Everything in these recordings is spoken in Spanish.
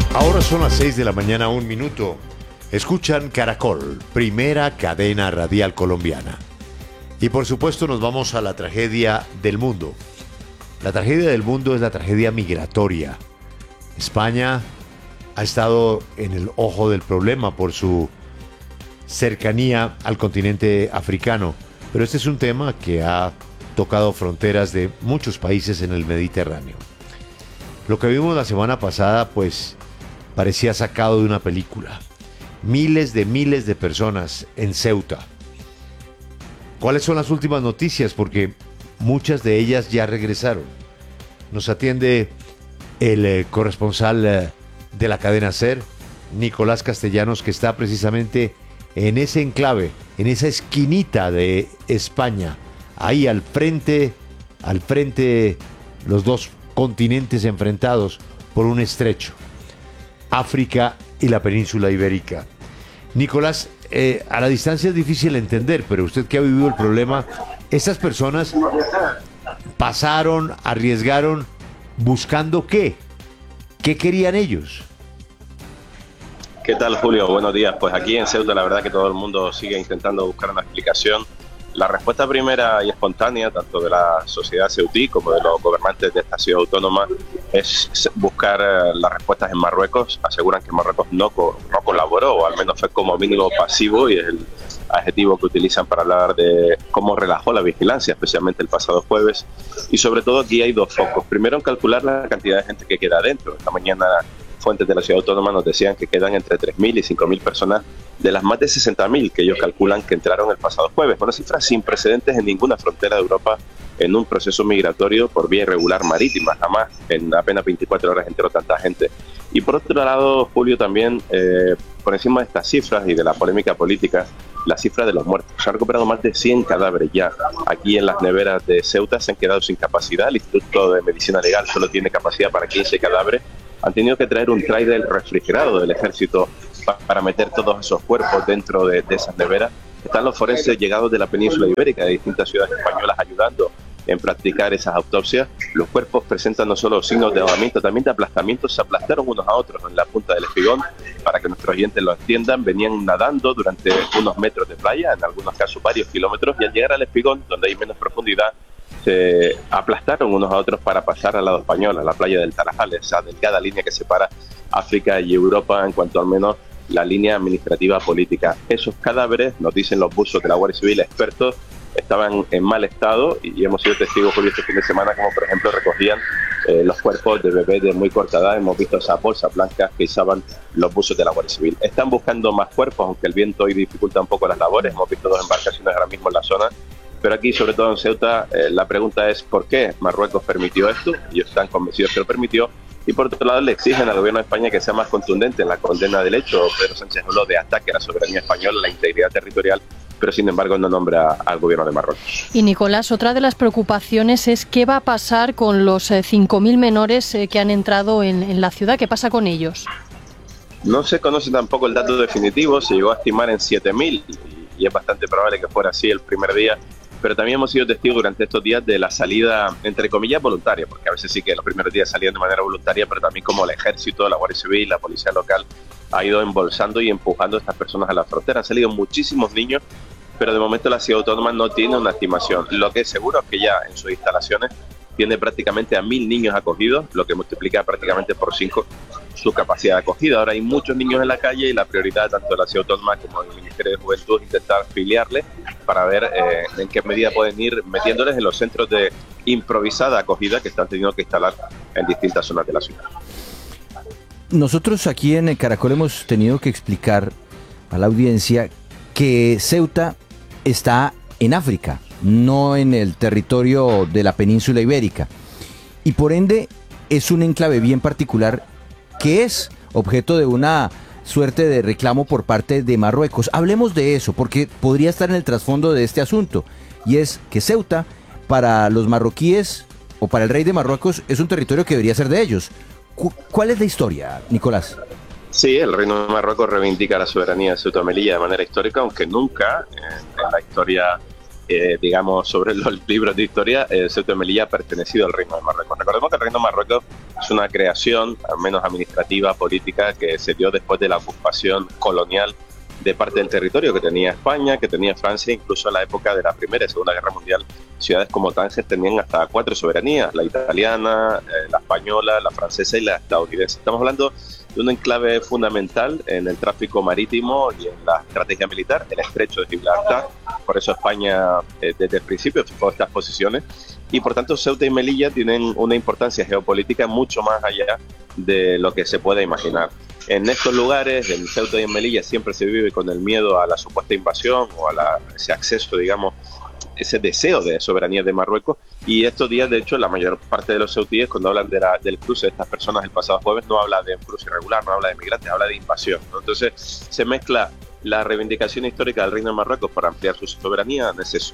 Ahora son las 6 de la mañana, 1 minuto. Escuchan Caracol, primera cadena radial colombiana. Y por supuesto nos vamos a la tragedia del mundo. La tragedia del mundo es la tragedia migratoria. España ha estado en el ojo del problema por su cercanía al continente africano. Pero este es un tema que ha tocado fronteras de muchos países en el Mediterráneo. Lo que vimos la semana pasada, pues, parecía sacado de una película. Miles de personas en Ceuta. ¿Cuáles son las últimas noticias? Porque muchas de ellas ya regresaron. Nos atiende el corresponsal de la cadena SER, Nicolás Castellanos, que está precisamente en ese enclave, en esa esquinita de España, ahí al frente, los dos continentes enfrentados por un estrecho, África y la península ibérica. Nicolás, a la distancia es difícil entender, pero usted que ha vivido el problema, estas personas pasaron, arriesgaron, buscando ¿qué? ¿Qué querían ellos? ¿Qué tal, Julio? Buenos días. Pues aquí en Ceuta la verdad que todo el mundo sigue intentando buscar una explicación. La respuesta primera y espontánea, tanto de la sociedad ceutí como de los gobernantes de esta ciudad autónoma, es buscar las respuestas en Marruecos. Aseguran que Marruecos no colaboró, o al menos fue como mínimo pasivo, y es el adjetivo que utilizan para hablar de cómo relajó la vigilancia, especialmente el pasado jueves. Y sobre todo aquí hay dos focos. Primero, en calcular la cantidad de gente que queda adentro. Esta mañana fuentes de la ciudad autónoma nos decían que quedan entre 3.000 y 5.000 personas de las más de 60.000 que ellos calculan que entraron el pasado jueves. Una cifra sin precedentes en ninguna frontera de Europa en un proceso migratorio por vía irregular marítima. Jamás en apenas 24 horas entró tanta gente. Y por otro lado, Julio, también por encima de estas cifras y de la polémica política, la cifra de los muertos. Se han recuperado más de 100 cadáveres ya. Aquí en las neveras de Ceuta se han quedado sin capacidad. El Instituto de Medicina Legal solo tiene capacidad para 15 cadáveres. Han tenido que traer un tráiler refrigerado del ejército para meter todos esos cuerpos dentro de esas neveras. Están los forenses llegados de la península ibérica, de distintas ciudades españolas, ayudando en practicar esas autopsias. Los cuerpos presentan no solo signos de ahogamiento, también de aplastamiento. Se aplastaron unos a otros en la punta del espigón. Para que nuestros oyentes lo entiendan, venían nadando durante unos metros de playa, en algunos casos varios kilómetros, y al llegar al espigón, donde hay menos profundidad, se aplastaron unos a otros para pasar al lado español, a la playa del Tarajal, esa delgada línea que separa África y Europa en cuanto al menos la línea administrativa política. Esos cadáveres, nos dicen los buzos de la Guardia Civil expertos, estaban en mal estado, y hemos sido testigos por este fin de semana como por ejemplo recogían los cuerpos de bebés de muy corta edad. Hemos visto esas bolsas blancas que izaban los buzos de la Guardia Civil. Están buscando más cuerpos, aunque el viento hoy dificulta un poco las labores. Hemos visto 2 embarcaciones ahora mismo en la zona. Pero aquí, sobre todo en Ceuta, la pregunta es ¿por qué Marruecos permitió esto? Ellos están convencidos que lo permitió. Y por otro lado, le exigen al gobierno de España que sea más contundente en la condena del hecho. Pedro Sánchez habló de ataque a la soberanía española, la integridad territorial, pero sin embargo no nombra al gobierno de Marruecos. Y Nicolás, otra de las preocupaciones es qué va a pasar con los 5.000 menores que han entrado en la ciudad. ¿Qué pasa con ellos? No se conoce tampoco el dato definitivo. Se llegó a estimar en 7.000 y es bastante probable que fuera así el primer día. Pero también hemos sido testigos durante estos días de la salida, entre comillas, voluntaria, porque a veces sí que los primeros días salían de manera voluntaria, pero también como el ejército, la Guardia Civil, la policía local ha ido embolsando y empujando a estas personas a la frontera. Han salido muchísimos niños, pero de momento la ciudad autónoma no tiene una estimación. Lo que es seguro es que ya en sus instalaciones tiene prácticamente a 1.000 niños acogidos, lo que multiplica prácticamente por 5 su capacidad de acogida. Ahora hay muchos niños en la calle y la prioridad tanto de la ciudad autónoma como del Ministerio de Juventud es intentar filiarles para ver en qué medida pueden ir metiéndoles en los centros de improvisada acogida que están teniendo que instalar en distintas zonas de la ciudad. Nosotros aquí en Caracol hemos tenido que explicar a la audiencia que Ceuta está en África, no en el territorio de la península ibérica, y por ende es un enclave bien particular que es objeto de una suerte de reclamo por parte de Marruecos. Hablemos de eso, porque podría estar en el trasfondo de este asunto, y es que Ceuta, para los marroquíes o para el rey de Marruecos, es un territorio que debería ser de ellos. ¿Cuál es la historia, Nicolás? Sí, el Reino de Marruecos reivindica la soberanía de Ceuta y Melilla de manera histórica, aunque nunca en la historia, digamos, sobre los libros de historia, Ceuta y Melilla ha pertenecido al Reino de Marruecos. Recordemos que el Reino de Marruecos Es una creación, al menos administrativa, política, que se dio después de la ocupación colonial de parte del territorio que tenía España, que tenía Francia, incluso en la época de la Primera y Segunda Guerra Mundial. Ciudades como Tánger tenían hasta 4 soberanías, la italiana, la española, la francesa y la estadounidense. Estamos hablando de un enclave fundamental en el tráfico marítimo y en la estrategia militar, el estrecho de Gibraltar. Por eso España desde el principio fijó estas posiciones y por tanto Ceuta y Melilla tienen una importancia geopolítica mucho más allá de lo que se puede imaginar. En estos lugares, en Ceuta y en Melilla, siempre se vive con el miedo a la supuesta invasión o a ese acceso, digamos, ese deseo de soberanía de Marruecos. Y estos días, de hecho, la mayor parte de los ceutíes, cuando hablan del cruce de estas personas el pasado jueves, no habla de un cruce irregular, no habla de migrantes, habla de invasión, ¿no? Entonces, se mezcla la reivindicación histórica del Reino de Marruecos para ampliar su soberanía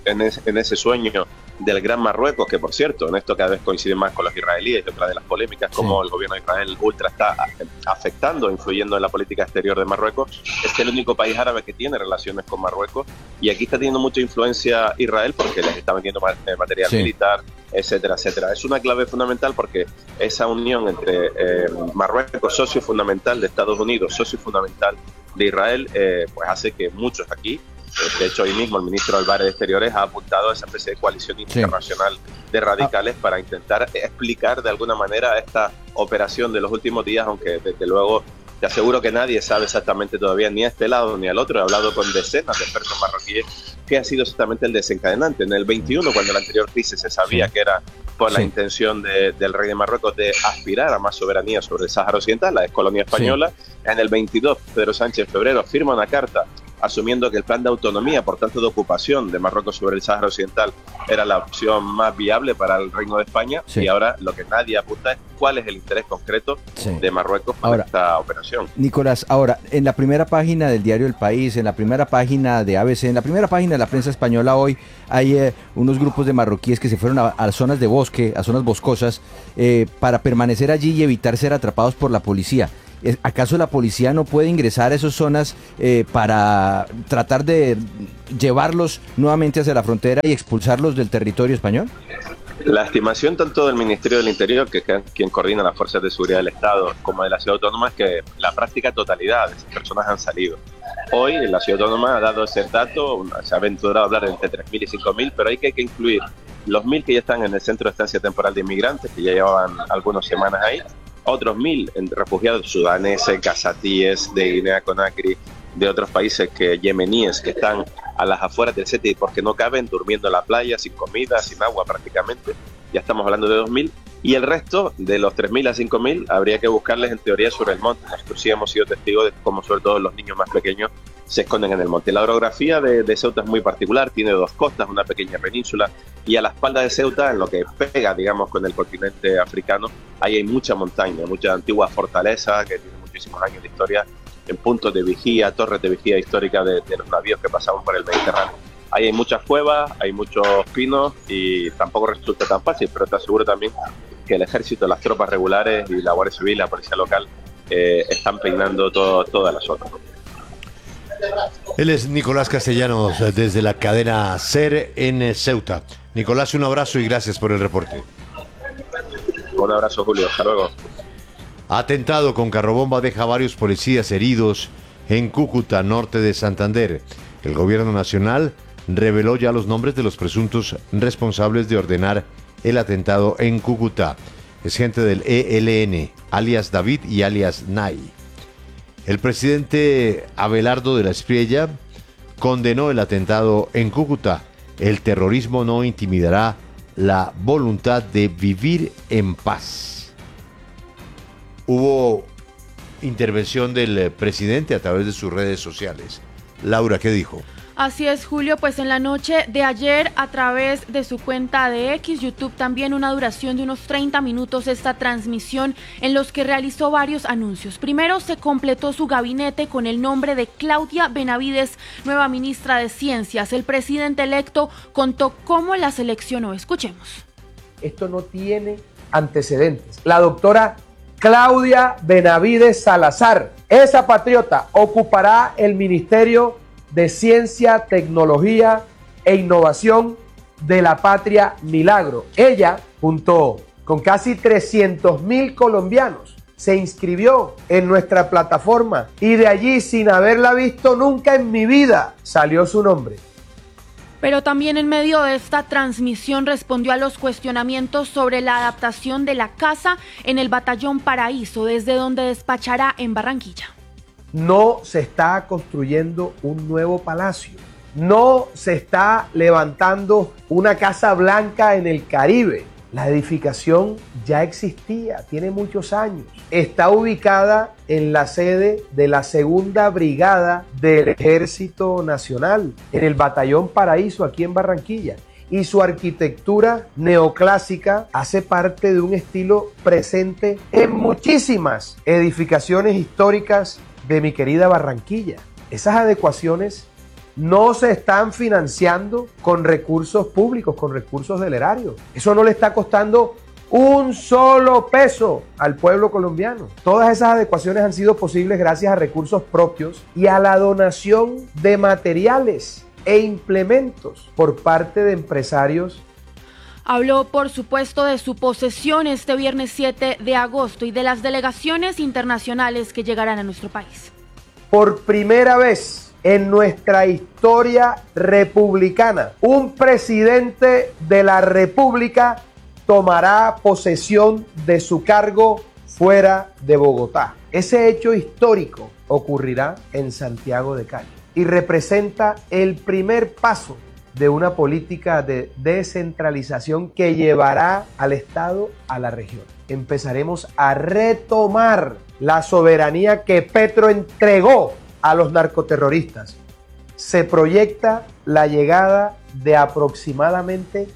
en ese sueño del Gran Marruecos, que por cierto, en esto cada vez coincide más con los israelíes y otra de las polémicas, como el gobierno de Israel ultra está afectando, influyendo en la política exterior de Marruecos. Es el único país árabe que tiene relaciones con Marruecos y aquí está teniendo mucha influencia Israel porque les está vendiendo material militar, etcétera, etcétera. Es una clave fundamental porque esa unión entre Marruecos, socio fundamental de Estados Unidos, socio fundamental de Israel, pues hace que muchos aquí, de hecho hoy mismo el ministro Álvarez de Exteriores ha apuntado a esa especie de coalición internacional de radicales para intentar explicar de alguna manera esta operación de los últimos días, aunque desde luego te aseguro que nadie sabe exactamente todavía ni a este lado ni al otro. He hablado con decenas de expertos marroquíes qué ha sido exactamente el desencadenante. En el 21, cuando la anterior crisis se sabía que era por la intención del rey de Marruecos de aspirar a más soberanía sobre el Sáhara Occidental, la excolonia española. En el 22, Pedro Sánchez en febrero firma una carta asumiendo que el plan de autonomía, por tanto de ocupación de Marruecos sobre el Sáhara Occidental, era la opción más viable para el Reino de España. Y ahora lo que nadie apunta es cuál es el interés concreto de Marruecos para esta operación. Nicolás, ahora, en la primera página del diario El País, en la primera página de ABC, en la primera página de la prensa española hoy, hay unos grupos de marroquíes que se fueron a zonas de bosque, a zonas boscosas, para permanecer allí y evitar ser atrapados por la policía. ¿Acaso la policía no puede ingresar a esas zonas para tratar de llevarlos nuevamente hacia la frontera y expulsarlos del territorio español? La estimación tanto del Ministerio del Interior, que es quien coordina las fuerzas de seguridad del Estado, como de la Ciudad Autónoma, es que la práctica totalidad de esas personas han salido. Hoy la Ciudad Autónoma ha dado ese dato, se ha aventurado a hablar de entre 3.000 y 5.000, pero hay que incluir los 1.000 que ya están en el Centro de Estancia Temporal de Inmigrantes, que ya llevaban algunas semanas ahí, otros 1.000 refugiados sudaneses, gazatíes, de Guinea-Conakry, de otros países yemeníes que están a las afueras del CETI porque no caben, durmiendo en la playa, sin comida, sin agua prácticamente. Ya estamos hablando de 2.000. Y el resto, de los 3.000 a 5.000, habría que buscarles en teoría sobre el monte. Nosotros sí hemos sido testigos de cómo sobre todo los niños más pequeños se esconden en el monte. La orografía de Ceuta es muy particular, tiene 2 costas, una pequeña península, y a la espalda de Ceuta, en lo que pega, digamos, con el continente africano, ahí hay mucha montaña, mucha antigua fortaleza que tiene muchísimos años de historia, en puntos de vigía, torres de vigía histórica de los navíos que pasaban por el Mediterráneo. Ahí hay muchas cuevas, hay muchos pinos y tampoco resulta tan fácil, pero te aseguro también que el ejército, las tropas regulares y la Guardia Civil, la policía local, están peinando toda la zona. Él es Nicolás Castellanos desde la cadena SER en Ceuta. Nicolás, un abrazo y gracias por el reporte. Un abrazo, Julio. Hasta luego. Atentado con carrobomba deja varios policías heridos en Cúcuta, norte de Santander. El gobierno nacional reveló ya los nombres de los presuntos responsables de ordenar el atentado en Cúcuta. Es gente del ELN, alias David y alias Nay. El presidente Abelardo de la Espriella condenó el atentado en Cúcuta. El terrorismo no intimidará la voluntad de vivir en paz. Hubo intervención del presidente a través de sus redes sociales. Laura, ¿qué dijo? Así es, Julio, pues en la noche de ayer, a través de su cuenta de X, YouTube, también una duración de unos 30 minutos esta transmisión en los que realizó varios anuncios. Primero se completó su gabinete con el nombre de Claudia Benavides, nueva ministra de Ciencias. El presidente electo contó cómo la seleccionó. Escuchemos. Esto no tiene antecedentes. La doctora Claudia Benavides Salazar, esa patriota, ocupará el Ministerio de Ciencia, Tecnología e Innovación de la Patria Milagro. Ella, junto con casi 300.000 colombianos. Se inscribió en nuestra plataforma y de allí, sin haberla visto nunca en mi vida, salió su nombre. Pero también en medio de esta transmisión respondió a los cuestionamientos sobre la adaptación de la casa en el Batallón Paraíso, desde donde despachará en Barranquilla. No se está construyendo un nuevo palacio. No se está levantando una Casa Blanca en el Caribe. La edificación ya existía, tiene muchos años. Está ubicada en la sede de la Segunda Brigada del Ejército Nacional, en el Batallón Paraíso, aquí en Barranquilla. Y su arquitectura neoclásica hace parte de un estilo presente en muchísimas edificaciones históricas de mi querida Barranquilla. Esas adecuaciones no se están financiando con recursos públicos, con recursos del erario. Eso no le está costando un solo peso al pueblo colombiano. Todas esas adecuaciones han sido posibles gracias a recursos propios y a la donación de materiales e implementos por parte de empresarios. Habló, por supuesto, de su posesión este viernes 7 de agosto y de las delegaciones internacionales que llegarán a nuestro país. Por primera vez en nuestra historia republicana, un presidente de la República tomará posesión de su cargo fuera de Bogotá. Ese hecho histórico ocurrirá en Santiago de Cali y representa el primer paso de una política de descentralización que llevará al Estado a la región. Empezaremos a retomar la soberanía que Petro entregó a los narcoterroristas. Se proyecta la llegada de aproximadamente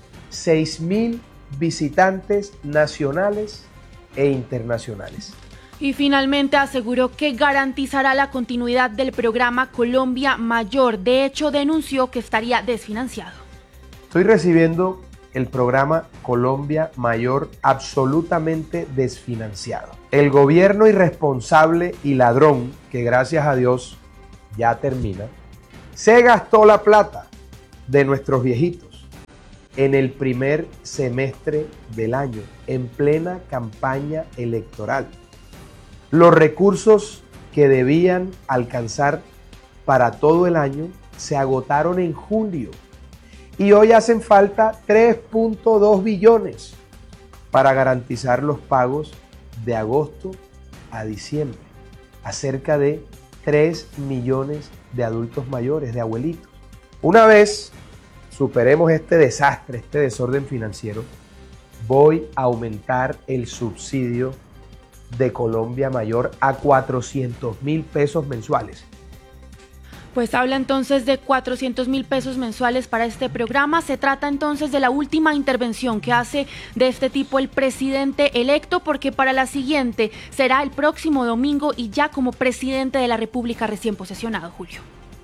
6.000 visitantes nacionales e internacionales. Y finalmente aseguró que garantizará la continuidad del programa Colombia Mayor. De hecho, denunció que estaría desfinanciado. Estoy recibiendo el programa Colombia Mayor absolutamente desfinanciado. El gobierno irresponsable y ladrón, que gracias a Dios ya termina, se gastó la plata de nuestros viejitos en el primer semestre del año, en plena campaña electoral. Los recursos que debían alcanzar para todo el año se agotaron en julio y hoy hacen falta 3.2 billones para garantizar los pagos de agosto a diciembre a cerca de 3 millones de adultos mayores, de abuelitos. Una vez superemos este desastre, este desorden financiero, voy a aumentar el subsidio de Colombia Mayor a 400.000 pesos mensuales. Pues habla entonces de 400.000 pesos mensuales para este programa. Se trata entonces de la última intervención que hace de este tipo el presidente electo, porque para la siguiente será el próximo domingo y ya como presidente de la República recién posesionado, Julio.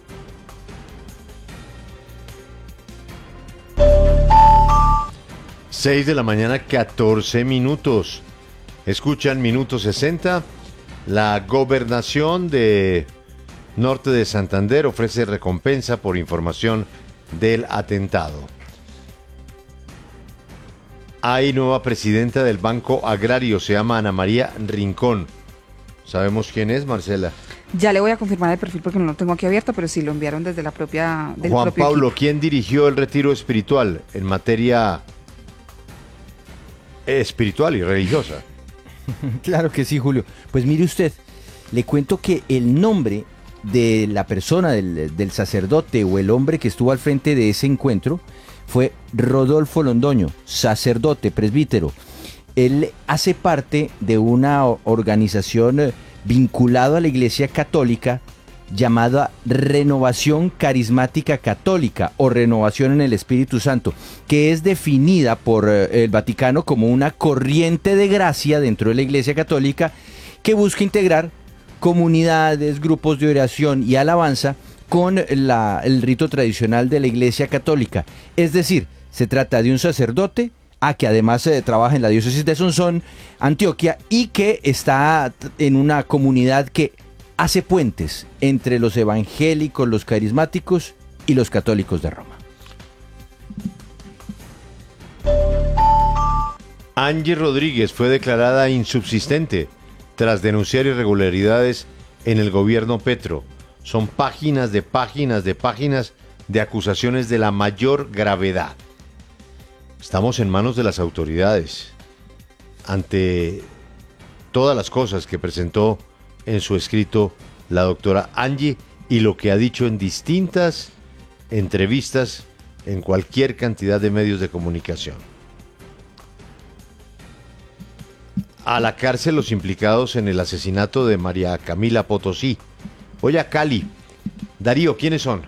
Seis de la mañana, 14 minutos. Escuchan Minuto 60. La gobernación de Norte de Santander ofrece recompensa por información del atentado. Hay nueva presidenta del Banco Agrario, se llama Ana María Rincón. ¿Sabemos quién es, Marcela? Ya le voy a confirmar el perfil porque no lo tengo aquí abierto, pero sí lo enviaron desde la propia... Juan Pablo, equipo. ¿Quién dirigió el retiro espiritual en materia espiritual y religiosa? Claro que sí, Julio. Pues mire usted, le cuento que el nombre de la persona, del sacerdote o el hombre que estuvo al frente de ese encuentro fue Rodolfo Londoño, sacerdote, presbítero. Él hace parte de una organización vinculada a la Iglesia Católica llamada Renovación Carismática Católica o Renovación en el Espíritu Santo, que es definida por el Vaticano como una corriente de gracia dentro de la Iglesia Católica que busca integrar comunidades, grupos de oración y alabanza con el rito tradicional de la Iglesia Católica. Es decir, se trata de un sacerdote que además trabaja en la diócesis de Sonsón, Antioquia, y que está en una comunidad que hace puentes entre los evangélicos, los carismáticos y los católicos de Roma. Angie Rodríguez fue declarada insubsistente tras denunciar irregularidades en el gobierno Petro. Son páginas de páginas de páginas de acusaciones de la mayor gravedad. Estamos en manos de las autoridades. Ante todas las cosas que presentó en su escrito la doctora Angie y lo que ha dicho en distintas entrevistas en cualquier cantidad de medios de comunicación. A la cárcel los implicados en el asesinato de María Camila Potosí. Voy a Cali. Darío, ¿quiénes son?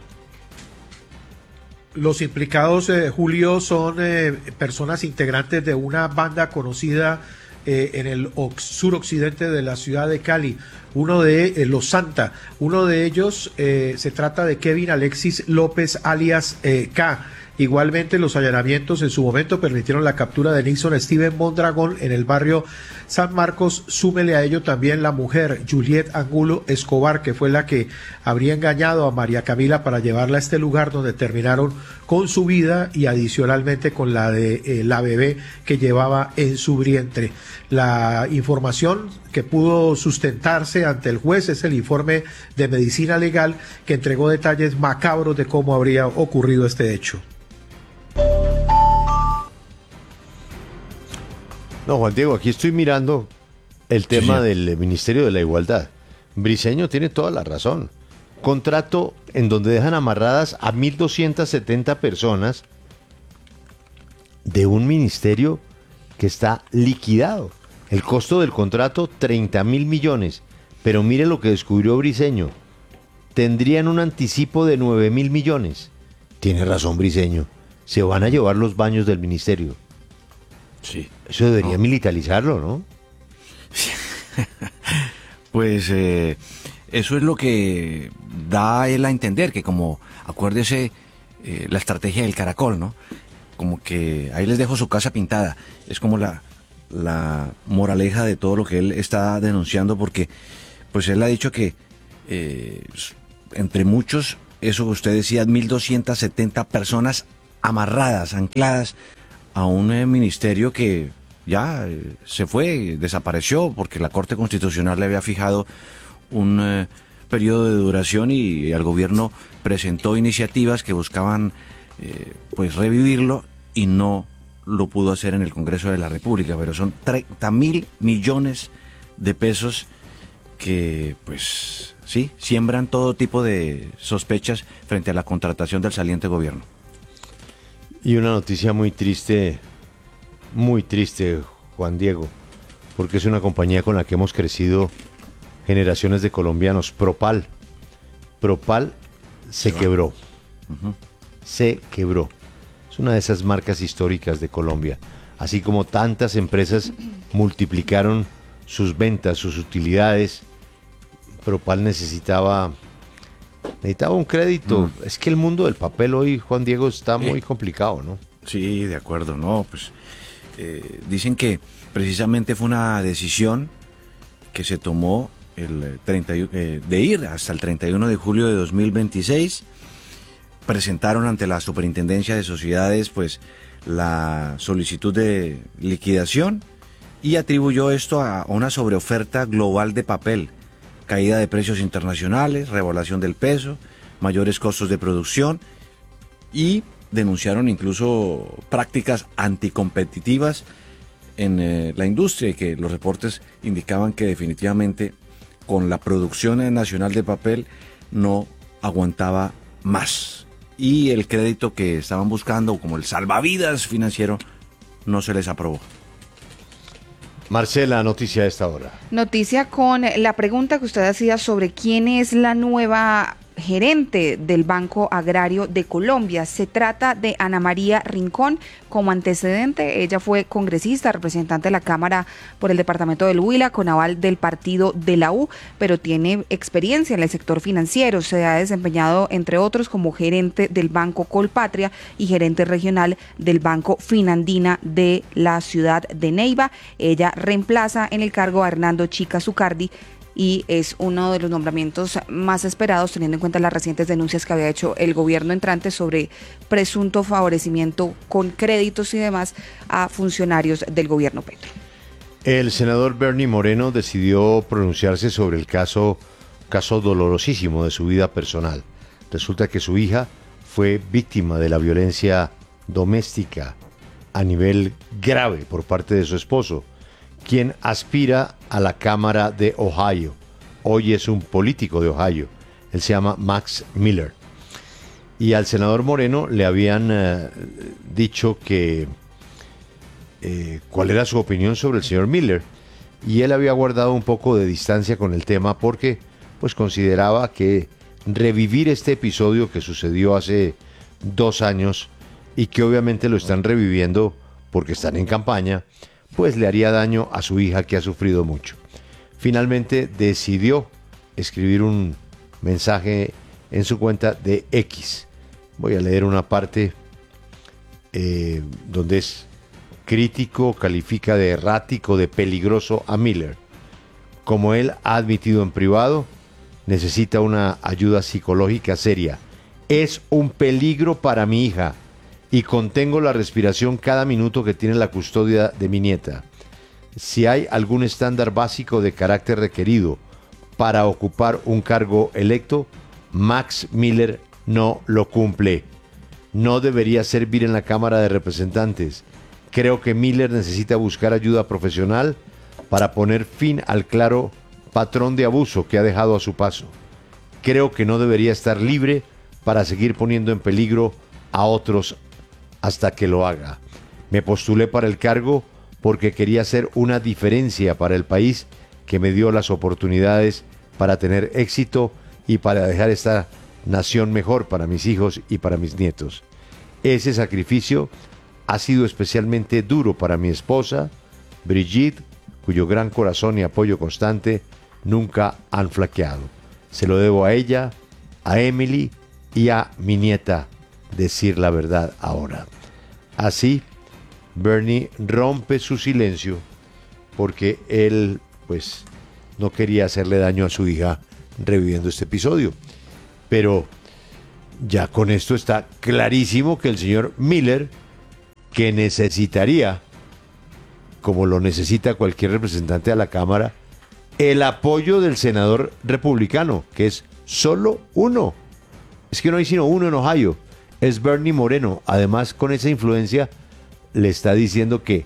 Los implicados, Julio, son personas integrantes de una banda conocida en el suroccidente de la ciudad de Cali, uno de Los Santa. Uno de ellos se trata de Kevin Alexis López, alias K. Igualmente, los allanamientos en su momento permitieron la captura de Nixon Steven Mondragón en el barrio San Marcos. Súmele a ello también la mujer Juliet Angulo Escobar, que fue la que habría engañado a María Camila para llevarla a este lugar donde terminaron con su vida y adicionalmente con la de la bebé que llevaba en su vientre. La información que pudo sustentarse ante el juez es el informe de medicina legal que entregó detalles macabros de cómo habría ocurrido este hecho. No, Juan Diego, aquí estoy mirando el tema del Ministerio de la Igualdad. Briceño tiene toda la razón. Contrato en donde dejan amarradas a 1.270 personas de un ministerio que está liquidado. El costo del contrato, 30.000 millones. Pero mire lo que descubrió Briceño. Tendrían un anticipo de 9.000 millones. Tiene razón Briceño. Se van a llevar los baños del ministerio. Sí. Eso debería militarizarlo, ¿no? Pues eso es lo que da él a entender, que como, acuérdese, la estrategia del caracol, ¿no? Como que ahí les dejo su casa pintada. Es como la moraleja de todo lo que él está denunciando, porque pues él ha dicho que entre muchos, eso que usted decía, 1.270 personas amarradas, ancladas a un ministerio que ya se fue, desapareció, porque la Corte Constitucional le había fijado un periodo de duración y el gobierno presentó iniciativas que buscaban pues revivirlo y no lo pudo hacer en el Congreso de la República, pero son 30.000 millones de pesos que pues sí, siembran todo tipo de sospechas frente a la contratación del saliente gobierno. Y una noticia muy triste, Juan Diego, porque es una compañía con la que hemos crecido generaciones de colombianos. Propal se quebró. Se quebró. Es una de esas marcas históricas de Colombia. Así como tantas empresas multiplicaron sus ventas, sus utilidades, Propal necesitaba un crédito. Es que el mundo del papel hoy, Juan Diego, está muy complicado, ¿no? Sí, de acuerdo, no, pues dicen que precisamente fue una decisión que se tomó de ir hasta el 31 de julio de 2026. Presentaron ante la Superintendencia de Sociedades pues la solicitud de liquidación y atribuyó esto a una sobreoferta global de papel, caída de precios internacionales, revaluación del peso, mayores costos de producción y denunciaron incluso prácticas anticompetitivas en la industria y que los reportes indicaban que definitivamente con la producción nacional de papel no aguantaba más y el crédito que estaban buscando como el salvavidas financiero no se les aprobó. Marcela, noticia de esta hora. Noticia con la pregunta que usted hacía sobre quién es la nueva gerente del Banco Agrario de Colombia. Se trata de Ana María Rincón. Como antecedente, ella fue congresista, representante de la Cámara por el departamento del Huila, con aval del partido de la U, pero tiene experiencia en el sector financiero. Se ha desempeñado, entre otros, como gerente del Banco Colpatria y gerente regional del Banco Finandina de la ciudad de Neiva. Ella reemplaza en el cargo a Hernando Chica Zucardi, y es uno de los nombramientos más esperados teniendo en cuenta las recientes denuncias que había hecho el gobierno entrante sobre presunto favorecimiento con créditos y demás a funcionarios del gobierno Petro. El senador Bernie Moreno decidió pronunciarse sobre el caso dolorosísimo de su vida personal. Resulta que su hija fue víctima de la violencia doméstica a nivel grave por parte de su esposo, quien aspira a la Cámara de Ohio. Hoy es un político de Ohio. Él se llama Max Miller. Y al senador Moreno le habían dicho que cuál era su opinión sobre el señor Miller. Y él había guardado un poco de distancia con el tema porque pues consideraba que revivir este episodio que sucedió hace 2 años y que obviamente lo están reviviendo porque están en campaña, pues le haría daño a su hija que ha sufrido mucho. Finalmente decidió escribir un mensaje en su cuenta de X. Voy a leer una parte donde es crítico, califica de errático, de peligroso a Miller. Como él ha admitido en privado, necesita una ayuda psicológica seria. Es un peligro para mi hija y contengo la respiración cada minuto que tiene la custodia de mi nieta. Si hay algún estándar básico de carácter requerido para ocupar un cargo electo, Max Miller no lo cumple. No debería servir en la Cámara de Representantes. Creo que Miller necesita buscar ayuda profesional para poner fin al claro patrón de abuso que ha dejado a su paso. Creo que no debería estar libre para seguir poniendo en peligro a otros hasta que lo haga. Me postulé para el cargo porque quería hacer una diferencia para el país que me dio las oportunidades para tener éxito y para dejar esta nación mejor para mis hijos y para mis nietos. Ese sacrificio ha sido especialmente duro para mi esposa, Brigitte, cuyo gran corazón y apoyo constante nunca han flaqueado. Se lo debo a ella, a Emily y a mi nieta decir la verdad ahora. Así, Bernie rompe su silencio porque él, pues, no quería hacerle daño a su hija reviviendo este episodio. Pero ya con esto está clarísimo que el señor Miller, que necesitaría, como lo necesita cualquier representante a la Cámara, el apoyo del senador republicano, que es solo uno. Es que no hay sino uno en Ohio. Es Bernie Moreno. Además, con esa influencia, le está diciendo que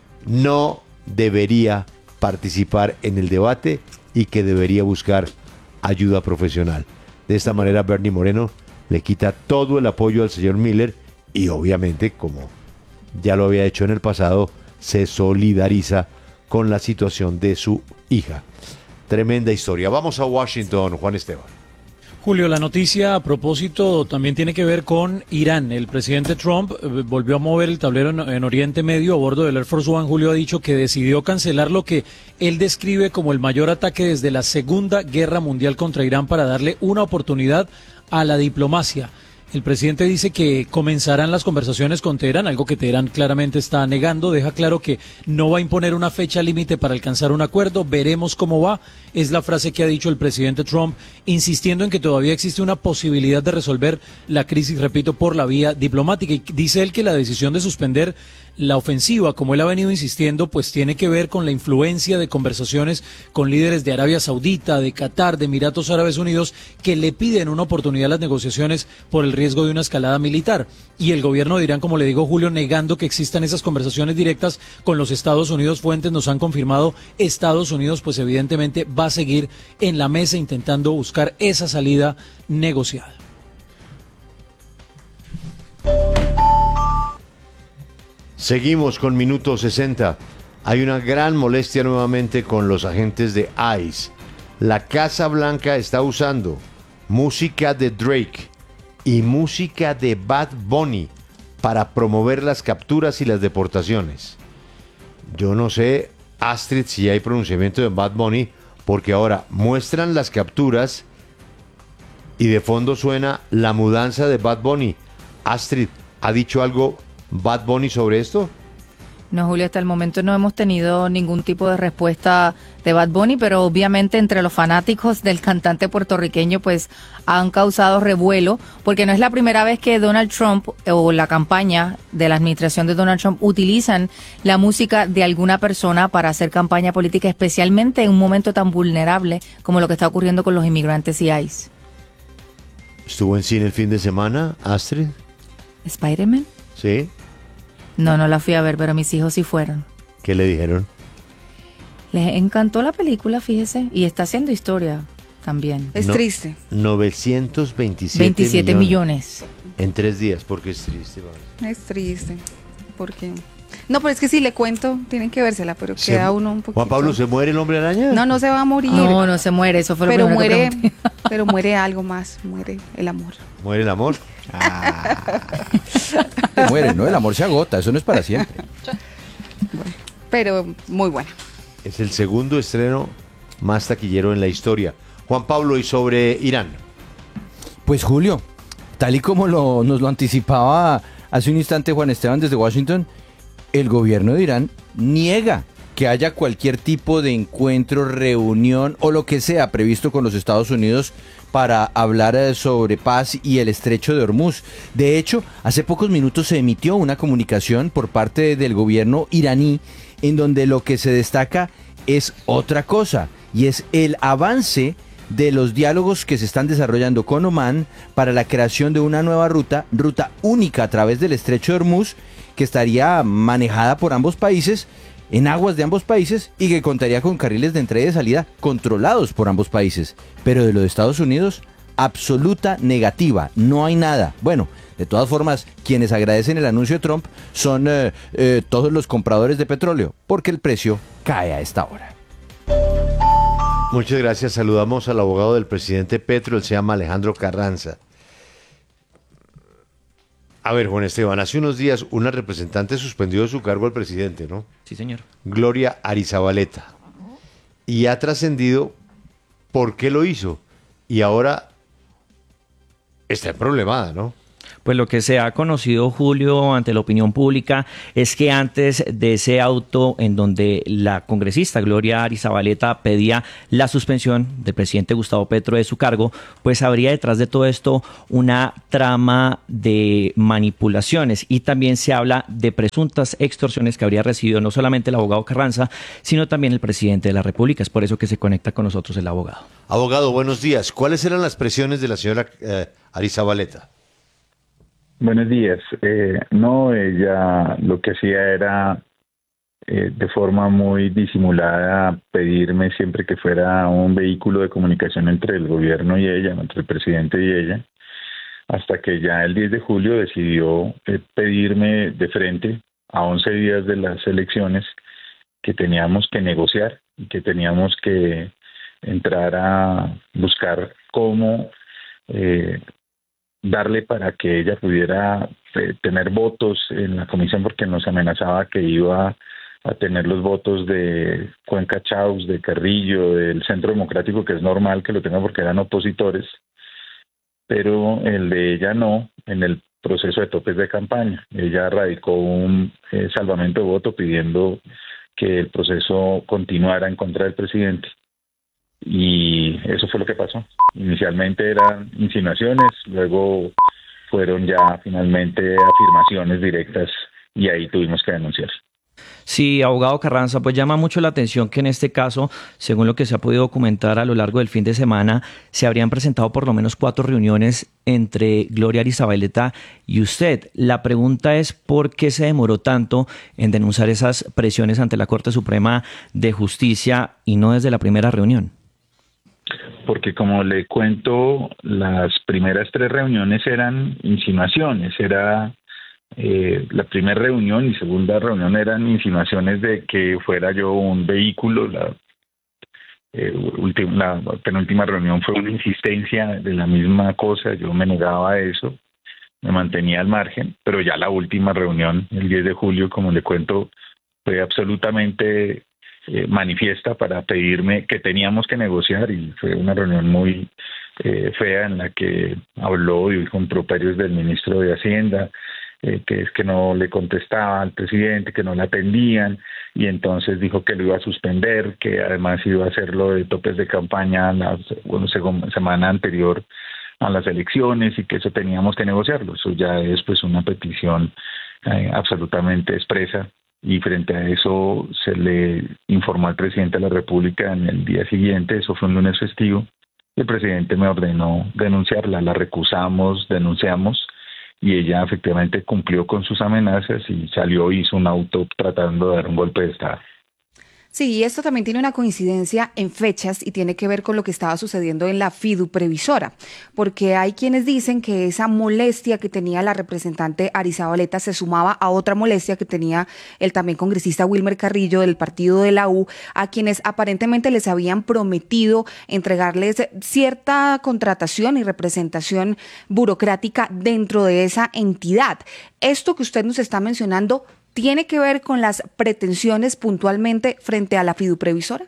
no debería participar en el debate y que debería buscar ayuda profesional. De esta manera, Bernie Moreno le quita todo el apoyo al señor Miller y obviamente, como ya lo había hecho en el pasado, se solidariza con la situación de su hija. Tremenda historia. Vamos a Washington, Juan Esteban. Julio, la noticia a propósito también tiene que ver con Irán. El presidente Trump volvió a mover el tablero en Oriente Medio a bordo del Air Force One. Julio ha dicho que decidió cancelar lo que él describe como el mayor ataque desde la Segunda Guerra Mundial contra Irán para darle una oportunidad a la diplomacia. El presidente dice que comenzarán las conversaciones con Teherán, algo que Teherán claramente está negando. Deja claro que no va a imponer una fecha límite para alcanzar un acuerdo. Veremos cómo va. Es la frase que ha dicho el presidente Trump, insistiendo en que todavía existe una posibilidad de resolver la crisis, repito, por la vía diplomática. Y dice él que la decisión de suspender la ofensiva, como él ha venido insistiendo, pues tiene que ver con la influencia de conversaciones con líderes de Arabia Saudita, de Qatar, de Emiratos Árabes Unidos, que le piden una oportunidad a las negociaciones por el riesgo de una escalada militar. Y el gobierno de Irán, como le digo, Julio, negando que existan esas conversaciones directas con los Estados Unidos. Fuentes nos han confirmado, Estados Unidos pues evidentemente va a seguir en la mesa intentando buscar esa salida negociada. Seguimos con minuto 60. Hay una gran molestia nuevamente con los agentes de ICE. La Casa Blanca está usando música de Drake y música de Bad Bunny para promover las capturas y las deportaciones. Yo no sé, Astrid, si hay pronunciamiento de Bad Bunny, porque ahora muestran las capturas y de fondo suena la mudanza de Bad Bunny. Astrid, ¿ha dicho algo Bad Bunny sobre esto? No, Julio, hasta el momento no hemos tenido ningún tipo de respuesta de Bad Bunny, pero obviamente entre los fanáticos del cantante puertorriqueño pues han causado revuelo, porque no es la primera vez que Donald Trump o la campaña de la administración de Donald Trump utilizan la música de alguna persona para hacer campaña política, especialmente en un momento tan vulnerable como lo que está ocurriendo con los inmigrantes y ICE. ¿Estuvo en cine el fin de semana, Astrid? ¿Spider-Man? Sí. No la fui a ver, pero mis hijos sí fueron. ¿Qué le dijeron? Les encantó la película, fíjese, y está haciendo historia también. Es triste. 927 millones. En 3 días, porque es triste. Vale. Es triste, porque... No, pero es que si le cuento, tienen que vérsela, pero queda uno un poquito... Juan Pablo, ¿se muere el hombre araña? No se va a morir. No se muere, eso fue lo pero primero muere, que pregunté. pero muere algo más, muere el amor. ¿Muere el amor? Muere, ¿no? El amor se agota, eso no es para siempre. Bueno, pero muy buena. Es el segundo estreno más taquillero en la historia. Juan Pablo, ¿y sobre Irán? Pues Julio, tal y como nos lo anticipaba hace un instante Juan Esteban desde Washington, el gobierno de Irán niega que haya cualquier tipo de encuentro, reunión o lo que sea previsto con los Estados Unidos para hablar sobre paz y el estrecho de Hormuz. De hecho, hace pocos minutos se emitió una comunicación por parte del gobierno iraní en donde lo que se destaca es otra cosa, y es el avance de los diálogos que se están desarrollando con Omán para la creación de una nueva ruta única a través del estrecho de Hormuz, que estaría manejada por ambos países, en aguas de ambos países, y que contaría con carriles de entrada y de salida controlados por ambos países. Pero de lo de Estados Unidos, absoluta negativa, no hay nada. Bueno, de todas formas, quienes agradecen el anuncio de Trump son todos los compradores de petróleo, porque el precio cae a esta hora. Muchas gracias. Saludamos al abogado del presidente Petro, él se llama Alejandro Carranza. A ver, Juan Esteban, hace unos días una representante suspendió de su cargo al presidente, ¿no? Sí, señor. Gloria Arizabaleta. Y ha trascendido por qué lo hizo. Y ahora está problemada, ¿no? Pues lo que se ha conocido, Julio, ante la opinión pública es que antes de ese auto en donde la congresista Gloria Arizabaleta pedía la suspensión del presidente Gustavo Petro de su cargo, pues habría detrás de todo esto una trama de manipulaciones, y también se habla de presuntas extorsiones que habría recibido no solamente el abogado Carranza, sino también el presidente de la República. Es por eso que se conecta con nosotros el abogado. Abogado, buenos días. ¿Cuáles eran las presiones de la señora Arizabaleta? Buenos días. No, ella lo que hacía era de forma muy disimulada pedirme siempre que fuera un vehículo de comunicación entre el gobierno y ella, entre el presidente y ella, hasta que ya el 10 de julio decidió pedirme de frente a 11 días de las elecciones que teníamos que negociar y que teníamos que entrar a buscar cómo darle para que ella pudiera tener votos en la comisión, porque nos amenazaba que iba a tener los votos de Cuenca Chaus, de Carrillo, del Centro Democrático, que es normal que lo tenga porque eran opositores, pero el de ella no, en el proceso de topes de campaña. Ella radicó un salvamento de voto pidiendo que el proceso continuara en contra del presidente. Y eso fue lo que pasó. Inicialmente eran insinuaciones, luego fueron ya finalmente afirmaciones directas, y ahí tuvimos que denunciar. Sí, abogado Carranza, pues llama mucho la atención que en este caso, según lo que se ha podido documentar a lo largo del fin de semana, se habrían presentado por lo menos 4 reuniones entre Gloria Arizabaleta y usted. La pregunta es ¿por qué se demoró tanto en denunciar esas presiones ante la Corte Suprema de Justicia y no desde la primera reunión? Porque, como le cuento, las primeras 3 reuniones eran insinuaciones. Era la primera reunión y segunda reunión eran insinuaciones de que fuera yo un vehículo. La penúltima reunión fue una insistencia de la misma cosa. Yo me negaba a eso, me mantenía al margen, pero ya la última reunión, el 10 de julio, como le cuento, fue absolutamente manifiesta para pedirme que teníamos que negociar, y fue una reunión muy fea en la que habló y dijo improperios del ministro de Hacienda, que es que no le contestaba al presidente, que no le atendían, y entonces dijo que lo iba a suspender, que además iba a hacerlo de topes de campaña la semana anterior a las elecciones y que eso teníamos que negociarlo. Eso ya es pues una petición absolutamente expresa, y frente a eso se le informó al presidente de la República en el día siguiente. Eso fue un lunes festivo. El presidente me ordenó denunciarla, la recusamos, denunciamos, y ella efectivamente cumplió con sus amenazas y salió, hizo un auto tratando de dar un golpe de Estado. Sí, y esto también tiene una coincidencia en fechas y tiene que ver con lo que estaba sucediendo en la Fiduprevisora, porque hay quienes dicen que esa molestia que tenía la representante Arizabaleta se sumaba a otra molestia que tenía el también congresista Wilmer Carrillo del partido de la U, a quienes aparentemente les habían prometido entregarles cierta contratación y representación burocrática dentro de esa entidad. Esto que usted nos está mencionando, ¿tiene que ver con las pretensiones puntualmente frente a la Fiduprevisora?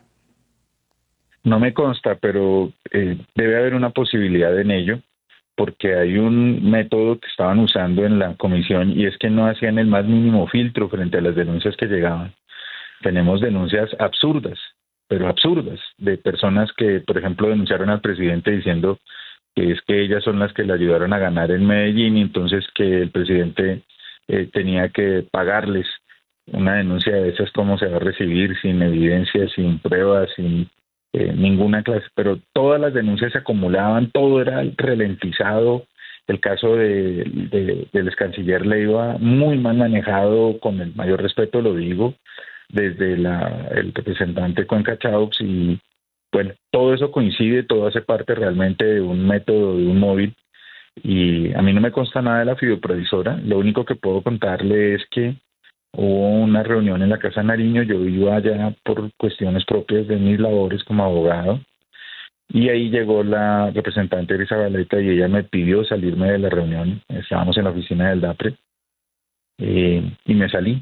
No me consta, pero debe haber una posibilidad en ello, porque hay un método que estaban usando en la comisión, y es que no hacían el más mínimo filtro frente a las denuncias que llegaban. Tenemos denuncias absurdas, pero absurdas, de personas que, por ejemplo, denunciaron al presidente diciendo que es que ellas son las que le ayudaron a ganar en Medellín, y entonces que el presidente tenía que pagarles. Una denuncia de esas, ¿cómo se va a recibir? Sin evidencia, sin pruebas, sin ninguna clase. Pero todas las denuncias se acumulaban, todo era ralentizado. El caso del ex canciller Leiva, muy mal manejado, con el mayor respeto lo digo, desde el representante Cuenca Chaux, y bueno, todo eso coincide, todo hace parte realmente de un método, de un móvil. Y a mí no me consta nada de la Fiduprevisora. Lo único que puedo contarle es que hubo una reunión en la Casa Nariño. Yo iba allá por cuestiones propias de mis labores como abogado, y ahí llegó la representante Arizabaleta y ella me pidió salirme de la reunión. Estábamos en la oficina del DAPRE, y me salí.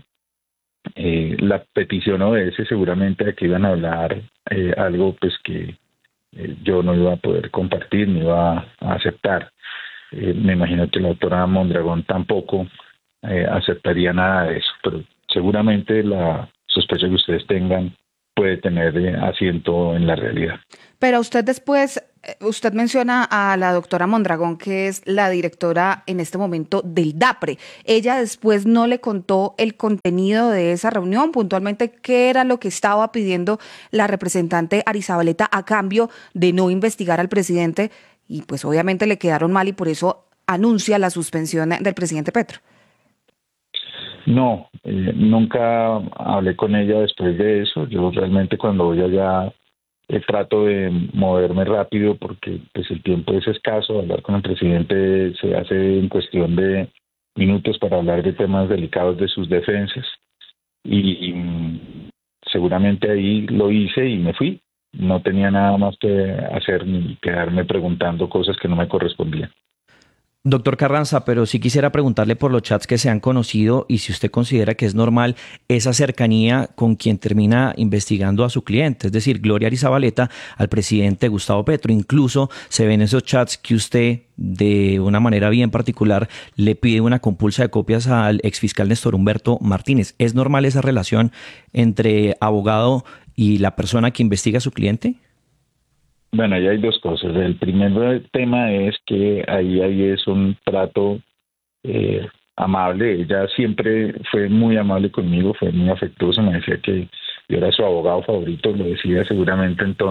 La petición obedece seguramente a que iban a hablar algo pues que yo no iba a poder compartir, ni iba a aceptar. Me imagino que la doctora Mondragón tampoco aceptaría nada de eso, pero seguramente la sospecha que ustedes tengan puede tener asiento en la realidad. Pero usted después, usted menciona a la doctora Mondragón, que es la directora en este momento del DAPRE. Ella después no le contó el contenido de esa reunión, puntualmente qué era lo que estaba pidiendo la representante Arizabaleta a cambio de no investigar al presidente, y pues obviamente le quedaron mal y por eso anuncia la suspensión del presidente Petro. No, nunca hablé con ella después de eso. Yo realmente cuando voy allá trato de moverme rápido porque pues el tiempo es escaso. Hablar con el presidente se hace en cuestión de minutos para hablar de temas delicados de sus defensas, y seguramente ahí lo hice y me fui. No tenía nada más que hacer ni quedarme preguntando cosas que no me correspondían. Doctor Carranza, pero sí quisiera preguntarle por los chats que se han conocido y si usted considera que es normal esa cercanía con quien termina investigando a su cliente, es decir, Gloria Arizabaleta al presidente Gustavo Petro. Incluso se ven esos chats que usted, de una manera bien particular, le pide una compulsa de copias al exfiscal Néstor Humberto Martínez. ¿Es normal esa relación entre abogado y la persona que investiga a su cliente? Bueno, ahí hay dos cosas. El primer tema es que ahí es un trato amable. Ella siempre fue muy amable conmigo, fue muy afectuosa, me decía que yo era su abogado favorito, lo decía seguramente en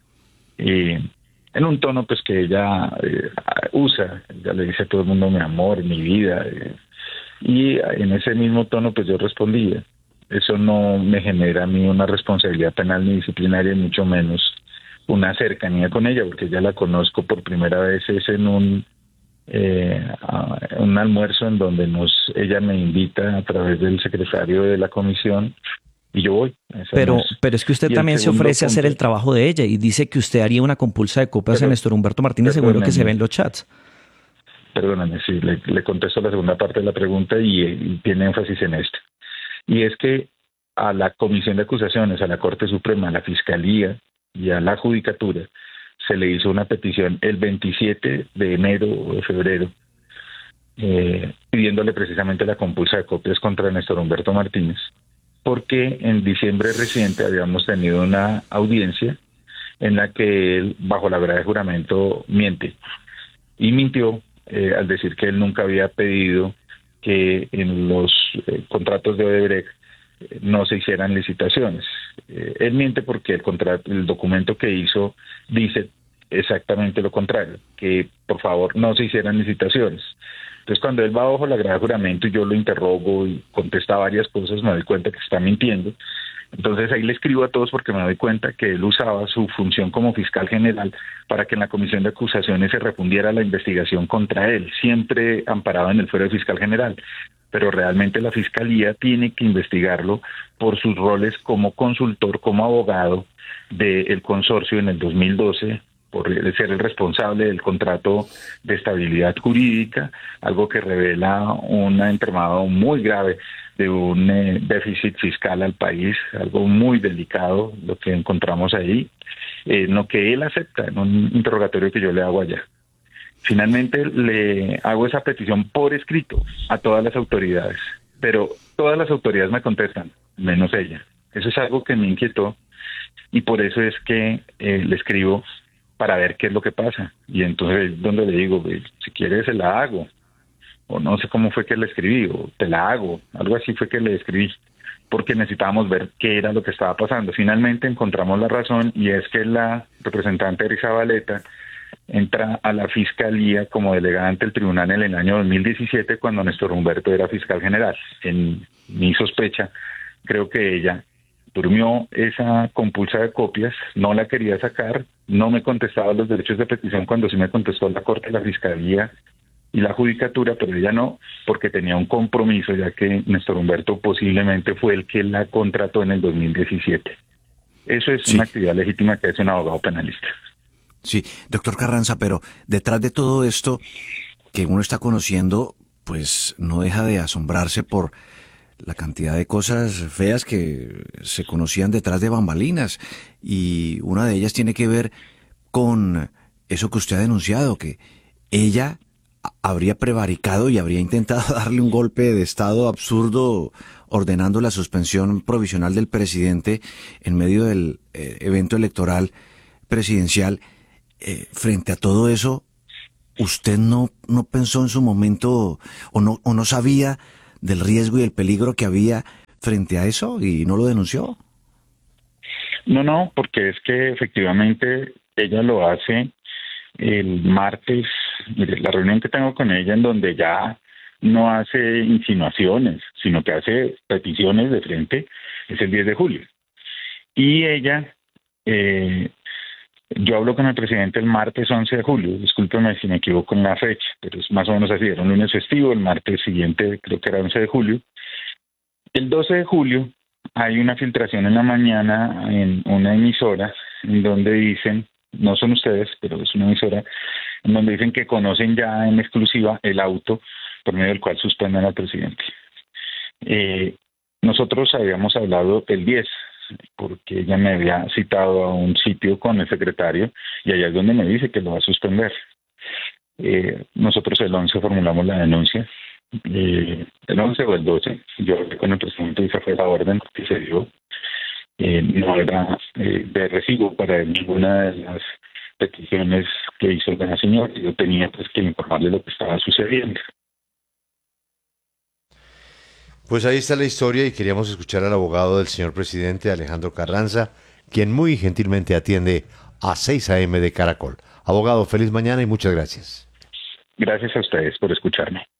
un tono pues que ella usa. Ella le dice a todo el mundo mi amor, mi vida, y en ese mismo tono pues yo respondía. Eso no me genera a mí una responsabilidad penal ni disciplinaria, mucho menos una cercanía con ella, porque ya la conozco por primera vez es en un almuerzo en donde ella me invita a través del secretario de la comisión y yo voy. Pero es que usted también se ofrece a hacer el trabajo de ella y dice que usted haría una compulsa de copias a Néstor Humberto Martínez, seguro que se ven los chats. Perdóname, sí, le contesto la segunda parte de la pregunta y tiene énfasis en esto. Y es que a la Comisión de Acusaciones, a la Corte Suprema, a la Fiscalía y a la Judicatura se le hizo una petición el 27 de enero o de febrero pidiéndole precisamente la compulsa de copias contra Néstor Humberto Martínez, porque en diciembre reciente habíamos tenido una audiencia en la que él, bajo la verdad de juramento, miente. Y mintió al decir que él nunca había pedido que en los contratos de Odebrecht no se hicieran licitaciones. Él miente porque el documento que hizo dice exactamente lo contrario, que por favor no se hicieran licitaciones. Entonces, cuando él va bajo la grada de juramento y yo lo interrogo y contesta varias cosas, me doy cuenta que está mintiendo. Entonces ahí le escribo a todos porque me doy cuenta que él usaba su función como fiscal general para que en la comisión de acusaciones se refundiera la investigación contra él, siempre amparado en el fuero de fiscal general. Pero realmente la fiscalía tiene que investigarlo por sus roles como consultor, como abogado del consorcio en el 2012, por ser el responsable del contrato de estabilidad jurídica, algo que revela un entramado muy grave de un déficit fiscal al país, algo muy delicado lo que encontramos ahí, lo que él acepta en un interrogatorio que yo le hago allá. Finalmente le hago esa petición por escrito a todas las autoridades, pero todas las autoridades me contestan, menos ella. Eso es algo que me inquietó y por eso es que le escribo para ver qué es lo que pasa. Y entonces donde le digo, si quieres se la hago, o no sé cómo fue que le escribí, o te la hago, algo así fue que le escribí, porque necesitábamos ver qué era lo que estaba pasando. Finalmente encontramos la razón y es que la representante Erika Zabaleta entra a la fiscalía como delegada ante el tribunal en el año 2017 cuando Néstor Humberto era fiscal general. En mi sospecha, creo que ella durmió esa compulsa de copias, no la quería sacar, no me contestaba los derechos de petición cuando sí me contestó la Corte, la Fiscalía y la Judicatura, pero ella no, porque tenía un compromiso, ya que Néstor Humberto posiblemente fue el que la contrató en el 2017. Eso es una actividad legítima que hace un abogado penalista. Sí, doctor Carranza, pero detrás de todo esto que uno está conociendo, pues no deja de asombrarse por la cantidad de cosas feas que se conocían detrás de bambalinas, y una de ellas tiene que ver con eso que usted ha denunciado, que ella habría prevaricado y habría intentado darle un golpe de estado absurdo ordenando la suspensión provisional del presidente en medio del evento electoral presidencial. Frente a todo eso, ¿usted no pensó en su momento o no sabía del riesgo y el peligro que había frente a eso y no lo denunció? No, porque es que efectivamente ella lo hace el martes. Mire, la reunión que tengo con ella en donde ya no hace insinuaciones, sino que hace peticiones de frente, es el 10 de julio. Y ella, yo hablo con el presidente el martes 11 de julio, discúlpeme si me equivoco en la fecha, pero es más o menos así, era un lunes festivo, el martes siguiente creo que era 11 de julio. El 12 de julio hay una filtración en la mañana en una emisora en donde dicen, no son ustedes, pero es una emisora, en donde dicen que conocen ya en exclusiva el auto por medio del cual suspenden al presidente. Nosotros habíamos hablado el 10, porque ella me había citado a un sitio con el secretario y allá es donde me dice que lo va a suspender. Nosotros el 11 formulamos la denuncia, el 11 o el 12, yo hablé con el presidente y esa fue la orden que se dio. No era de recibo para ninguna de las peticiones que hizo la señora, yo tenía pues que informarle lo que estaba sucediendo. Pues ahí está la historia y queríamos escuchar al abogado del señor presidente, Alejandro Carranza, quien muy gentilmente atiende a 6 a.m. de Caracol. Abogado, feliz mañana y muchas gracias. Gracias a ustedes por escucharme.